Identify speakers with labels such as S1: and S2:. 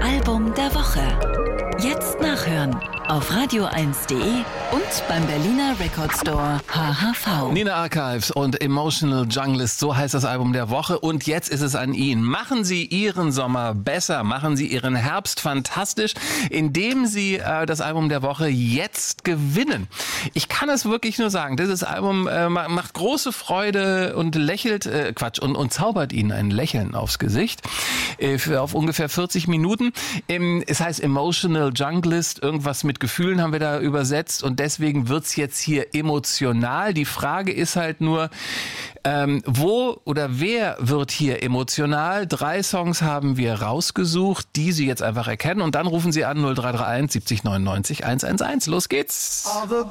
S1: Album der Woche. Jetzt nachhören auf radio1.de und beim Berliner Record Store HHV.
S2: Nina Archives und Emotional Junglist, so heißt das Album der Woche. Und jetzt ist es an Ihnen. Machen Sie Ihren Sommer besser, machen Sie Ihren Herbst fantastisch, indem Sie das Album der Woche jetzt gewinnen. Ich kann es wirklich nur sagen, dieses Album macht große Freude und lächelt, und zaubert Ihnen ein Lächeln aufs Gesicht auf ungefähr 40 Minuten. Es heißt Emotional Junglist, irgendwas mit Gefühlen haben wir da übersetzt und deswegen wird's jetzt hier emotional. Die Frage ist halt nur, wo oder wer wird hier emotional? 3 Songs haben wir rausgesucht, die Sie jetzt einfach erkennen und dann rufen Sie an 0331 70 99 111. Los geht's!
S3: All the